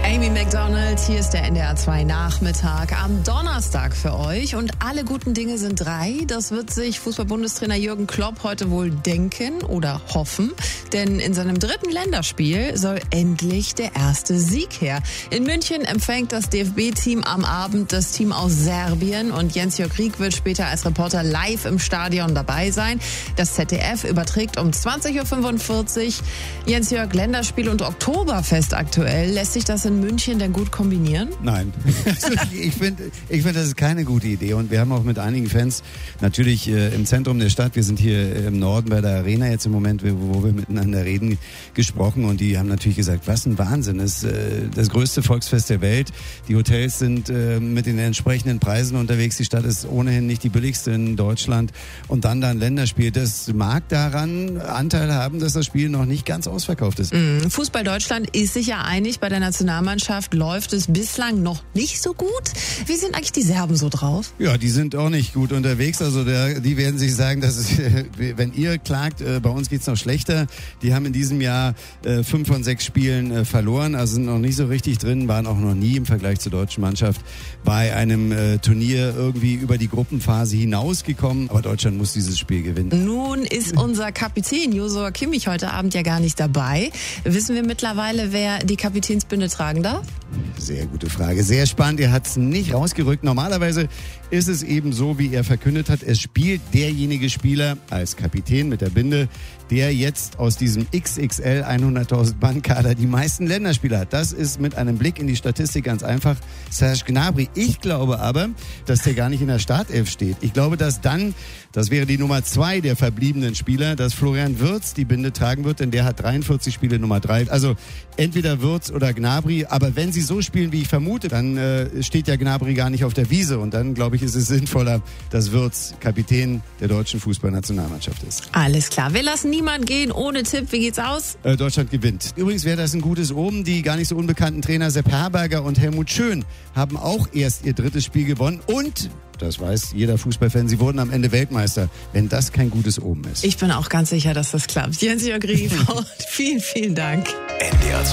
Amy Macdonald, hier ist der NDR 2 Nachmittag am Donnerstag für euch. Und alle guten Dinge sind 3. Das wird sich Fußball-Bundestrainer Jürgen Klopp heute wohl denken oder hoffen. Denn in seinem 3. Länderspiel soll endlich der erste Sieg her. In München empfängt das DFB-Team am Abend das Team aus Serbien. Und Jens-Jörg Rieck wird später als Reporter live im Stadion dabei sein. Das ZDF überträgt um 20.45 Uhr. Jens-Jörg, Länderspiel und Oktoberfest aktuell. Lässt sich das in München denn gut kombinieren? Nein. Also ich finde, das ist keine gute Idee. Und wir haben auch mit einigen Fans natürlich im Zentrum der Stadt, wir sind hier im Norden bei der Arena jetzt im Moment, wo wir miteinander reden, gesprochen. Und die haben natürlich gesagt, was ein Wahnsinn. Das ist das größte Volksfest der Welt. Die Hotels sind mit den entsprechenden Preisen unterwegs. Die Stadt ist ohnehin nicht die billigste in Deutschland. Und dann da ein Länderspiel. Das mag daran Anteil haben, dass das Spiel noch nicht ganz ausverkauft ist. Fußball Deutschland ist sich ja einig, bei der Nationalmannschaft läuft es bislang noch nicht so gut. Wie sind eigentlich die Serben so drauf? Ja, die sind auch nicht gut unterwegs. Also die werden sich sagen, dass es, wenn ihr klagt, bei uns geht's noch schlechter. Die haben in diesem Jahr 5 von 6 Spielen verloren, also sind noch nicht so richtig drin, waren auch noch nie im Vergleich zur deutschen Mannschaft bei einem Turnier irgendwie über die Gruppenphase hinausgekommen. Aber Deutschland muss dieses Spiel gewinnen. Nun ist unser Kapitän Josua Kimmich heute Abend ja gar nicht dabei. Wissen wir mittlerweile, wer die Kapitänsbinde tragen darf? Sehr gute Frage, sehr spannend. Er hat es nicht rausgerückt. Normalerweise ist es eben so, wie er verkündet hat. Es spielt derjenige Spieler als Kapitän mit der Binde, der jetzt aus diesem XXL 100.000 Mann-Kader die meisten Länderspiele hat. Das ist mit einem Blick in die Statistik ganz einfach Serge Gnabry. Ich glaube aber, dass der gar nicht in der Startelf steht. Ich glaube, dass dann, das wäre die Nummer 2 der verbliebenen Spieler, dass Florian Wirtz die Binde tragen wird, denn der hat 43 Spiele, Nummer 3. Also entweder Wirtz oder Gnabry. Aber wenn sie so spielen, wie ich vermute, dann steht ja Gnabry gar nicht auf der Wiese. Und dann, glaube ich, ist es sinnvoller, dass Wirtz Kapitän der deutschen Fußballnationalmannschaft ist. Alles klar. Wir lassen niemand gehen ohne Tipp. Wie geht's aus? Deutschland gewinnt. Übrigens wäre das ein gutes Omen. Die gar nicht so unbekannten Trainer Sepp Herberger und Helmut Schön haben auch erst ihr 3. Spiel gewonnen. Und, das weiß jeder Fußballfan, sie wurden am Ende Weltmeister. Wenn das kein gutes Omen ist. Ich bin auch ganz sicher, dass das klappt. Jens-Jörg Rieck, vielen, vielen Dank. NDR